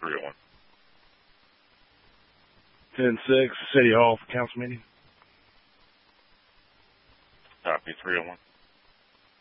301. 10-6, City Hall for council meeting. Copy 301.